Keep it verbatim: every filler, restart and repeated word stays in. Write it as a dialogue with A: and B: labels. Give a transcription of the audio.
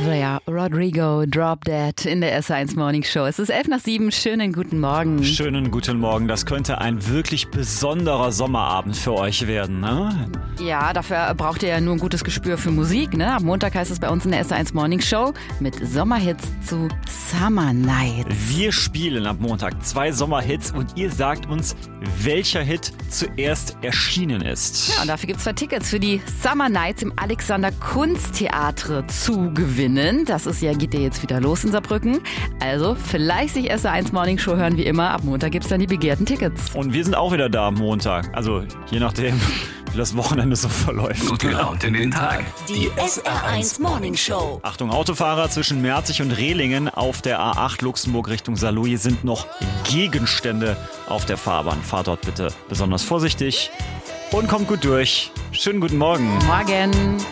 A: Olivia Rodrigo, Drop Dead in der S eins Morning Show. Es ist elf nach sieben. Schönen guten Morgen.
B: Schönen guten Morgen. Das könnte ein wirklich besonderer Sommerabend für euch werden, ne?
A: Ja, dafür braucht ihr ja nur ein gutes Gespür für Musik, ne? Am Montag heißt es bei uns in der S eins Morning Show mit Sommerhits zu Summer Nights.
B: Wir spielen am Montag zwei Sommerhits und ihr sagt uns, welcher Hit zuerst erschienen ist.
A: Ja, und dafür gibt es zwei Tickets für die Summer Nights im Alexander Kunsttheater zu gewinnen. Das ist ja, geht ja jetzt wieder los in Saarbrücken. Also fleißig S eins Morning Show hören wie immer. Ab Montag gibt es dann die begehrten Tickets.
B: Und wir sind auch wieder da am Montag. Also je nachdem, wie das Wochenende so verläuft.
C: Gut gelaunt in den Tag.
D: Die S R eins Morning Show.
B: Achtung, Autofahrer zwischen Merzig und Rehlingen auf der A acht Luxemburg Richtung Saarlouis sind noch Gegenstände auf der Fahrbahn. Fahrt dort bitte besonders vorsichtig und kommt gut durch. Schönen guten Morgen.
A: Morgen.